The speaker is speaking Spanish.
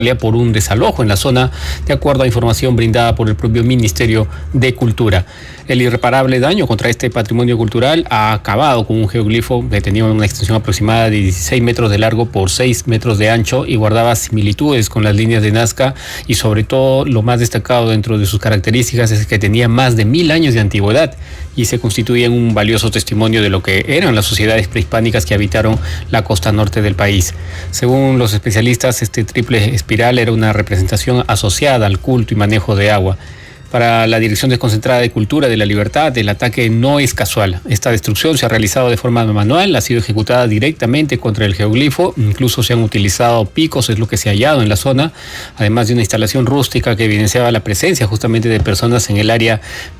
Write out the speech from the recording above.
por un desalojo en la zona, de acuerdo a información brindada por el propio Ministerio de Cultura. El irreparable daño contra este patrimonio cultural ha acabado con un geoglifo que tenía una extensión aproximada de 16 metros de largo por 6 metros de ancho y guardaba similitudes con las líneas de Nazca, y sobre todo lo más destacado dentro de sus características es que tenía más de 1000 años de antigüedad y se constituye en un valioso testimonio de lo que eran las sociedades prehispánicas que habitaron la costa norte del país. Según los especialistas, este triple espiral era una representación asociada al culto y manejo de agua. Para la Dirección Desconcentrada de Cultura de la Libertad, el ataque no es casual. Esta destrucción se ha realizado de forma manual, ha sido ejecutada directamente contra el geoglifo, incluso se han utilizado picos, es lo que se ha hallado en la zona, además de una instalación rústica que evidenciaba la presencia justamente de personas en el área